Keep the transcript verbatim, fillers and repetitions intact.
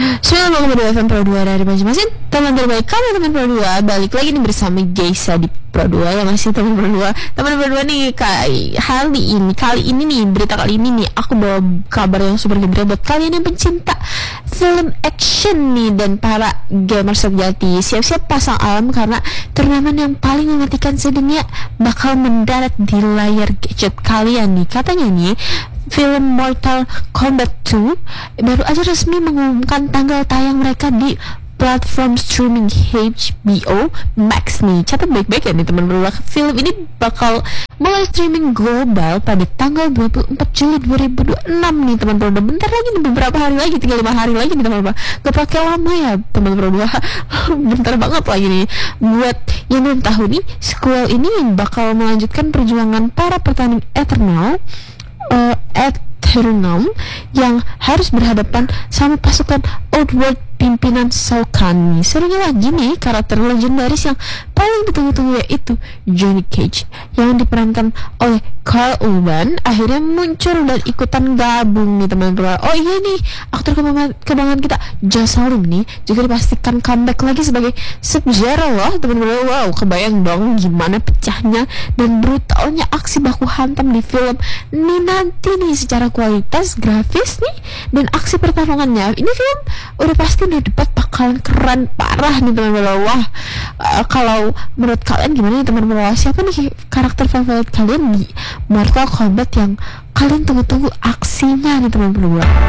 sembilan koma dua F M Pro dua dari masing-masing teman terbaik kami teman Pro dua. Balik lagi nih bersama Geisa di Pro dua ya, masih teman Pro dua. Teman Pro dua nih kali hari ini kali ini nih berita kali ini nih aku bawa kabar yang super gembira buat kalian yang pencinta film action nih dan para gamer sejati. Siap-siap pasang alarm karena turnamen yang paling mematikan sedunia bakal mendarat di layar gadget kalian nih. Katanya nih film Mortal Kombat dua baru aja resmi mengumumkan tanggal tayang mereka di platform streaming H B O Max nih. Catat baik-baik ya nih teman berdua. Film ini bakal mulai streaming global pada tanggal dua puluh empat Juli dua ribu dua puluh enam nih teman berdua. Bentar lagi nih, beberapa hari lagi, tinggal lima hari lagi nih teman berdua. Gak pakai lama ya teman berdua. Bentar banget lagi nih. Buat yang belum tahu nih, sequel ini bakal melanjutkan perjuangan para petani Eternal uh, Eternal yang harus berhadapan sama pasukan Outworld pimpinan Shao Kahn nih. Serunya lagi nih karakter legendaris yang paling ditunggu-tunggu yaitu Johnny Cage yang diperankan oleh Karl Urban akhirnya muncul dan ikutan gabung nih teman-teman. Oh iya nih, aktor kebanggaan kita Josh Salim nih juga dipastikan comeback lagi sebagai Sub-Zero loh teman-teman. Wow, kebayang dong gimana pecahnya dan brutalnya aksi baku hantam di film ini nanti nih secara kualitas grafis nih dan aksi pertarungannya. Ini film udah pasti udah debat bakalan keren parah nih teman-teman. Wah, uh, kalau menurut kalian gimana nih teman-teman? Siapa nih karakter favorit kalian di Mortal Kombat yang kalian tunggu-tunggu aksinya nih teman-teman?